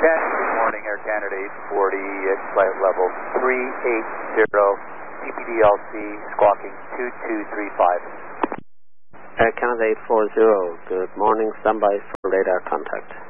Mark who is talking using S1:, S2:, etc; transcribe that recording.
S1: Good morning, Air Canada 840 at flight level 380, TPDLC squawking 2235.
S2: Air Canada 840, good morning, standby for radar contact.